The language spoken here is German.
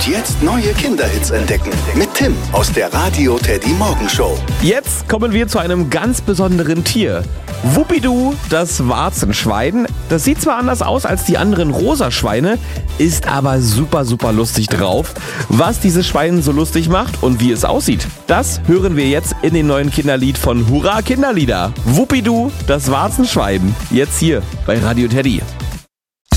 Und jetzt neue Kinderhits entdecken mit Tim aus der Radio Teddy Morgenshow. Jetzt kommen wir zu einem ganz besonderen Tier. Wuppidu, das Warzenschwein. Das sieht zwar anders aus als die anderen Rosaschweine, ist aber super, super lustig drauf. Was dieses Schwein so lustig macht und wie es aussieht, das hören wir jetzt in dem neuen Kinderlied von Hurra Kinderlieder. Wuppidu, das Warzenschwein. Jetzt hier bei Radio Teddy.